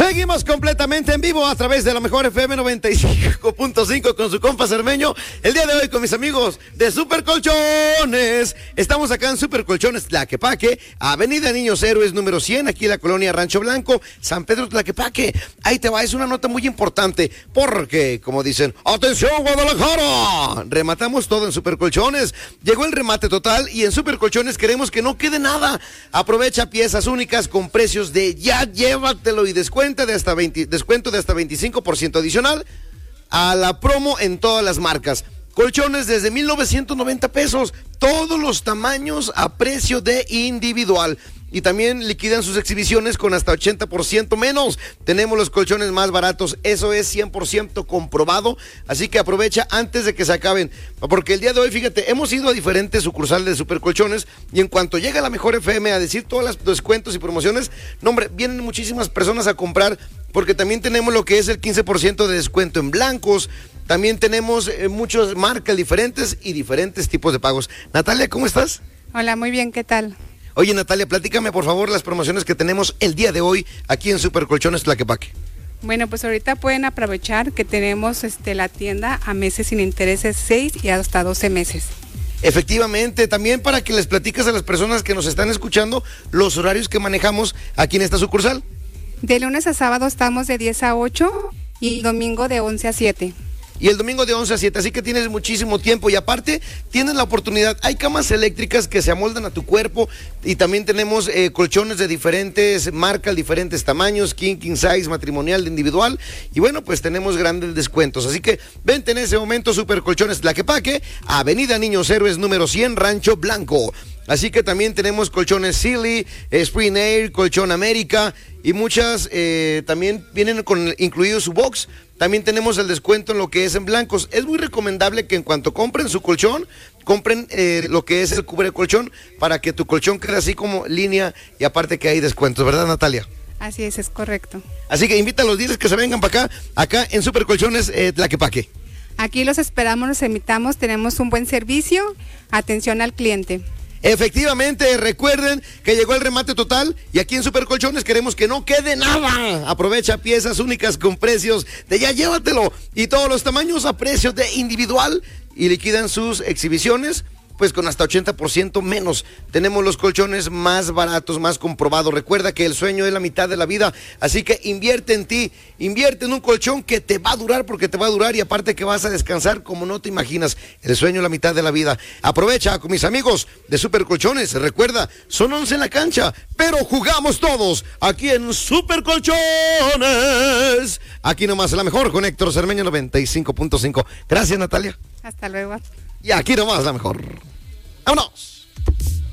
Seguimos completamente en vivo a través de la mejor FM 95.5 con su compa Cermeño. El día de hoy con mis amigos de Super Colchones. Estamos acá en Super Colchones Tlaquepaque, Avenida Niños Héroes número 100, aquí en la colonia Rancho Blanco, San Pedro Tlaquepaque. Ahí te va, es una nota muy importante porque, como dicen, ¡atención Guadalajara! Rematamos todo en Super Colchones. Llegó el remate total y en Super Colchones queremos que no quede nada. Aprovecha piezas únicas con precios de ya llévatelo y descuento de hasta 25% adicional a la promo en todas las marcas. Colchones desde 1,990 pesos, todos los tamaños a precio de individual. Y también liquidan sus exhibiciones con hasta 80% menos. Tenemos los colchones más baratos, eso es 100% comprobado. Así que aprovecha antes de que se acaben. Porque el día de hoy, fíjate, hemos ido a diferentes sucursales de Super Colchones. Y en cuanto llega la mejor FM a decir todos los descuentos y promociones, no hombre, vienen muchísimas personas a comprar. Porque también tenemos lo que es el 15% de descuento en blancos. También tenemos muchas marcas diferentes y diferentes tipos de pagos. Natalia, ¿cómo estás? Hola, muy bien, ¿qué tal? Oye, Natalia, platícame por favor las promociones que tenemos el día de hoy aquí en Super Colchones Tlaquepaque. Bueno, pues ahorita pueden aprovechar que tenemos la tienda a meses sin intereses, 6 y hasta 12 meses. Efectivamente, también para que les platiques a las personas que nos están escuchando los horarios que manejamos aquí en esta sucursal. De lunes a sábado estamos de 10 a 8 y domingo de 11 a 7. Y el domingo de 11 a 7, así que tienes muchísimo tiempo y aparte tienes la oportunidad, hay camas eléctricas que se amoldan a tu cuerpo y también tenemos colchones de diferentes marcas, diferentes tamaños, king size, matrimonial, individual y bueno, pues tenemos grandes descuentos, así que vente en ese momento Super Colchones Tlaquepaque, Avenida Niños Héroes número 100, Rancho Blanco. Así que también tenemos colchones Silly, Spring Air, Colchón América y muchas también vienen con incluido su box. También tenemos el descuento en lo que es en blancos. Es muy recomendable que en cuanto compren su colchón, compren lo que es el cubre colchón para que tu colchón quede así como línea y aparte que hay descuentos, ¿verdad, Natalia? Así es correcto. Así que invita a los dealers que se vengan para acá en Super Colchones Tlaquepaque. Aquí los esperamos, los invitamos, tenemos un buen servicio, atención al cliente. Efectivamente, recuerden que llegó el remate total y aquí en Super Colchones queremos que no quede nada. Aprovecha piezas únicas con precios de ya llévatelo y todos los tamaños a precios de individual y liquidan sus exhibiciones pues con hasta 80% menos. Tenemos los colchones más baratos, más comprobados. Recuerda que el sueño es la mitad de la vida, así que invierte en ti, invierte en un colchón que te va a durar porque te va a durar y aparte que vas a descansar como no te imaginas. El sueño es la mitad de la vida. Aprovecha con mis amigos de Super Colchones. Recuerda, son 11 en la cancha, pero jugamos todos aquí en Super Colchones. Aquí nomás la mejor con Héctor Cermeño 95.5. Gracias, Natalia. Hasta luego. Y aquí nomás la mejor. ¡Vámonos!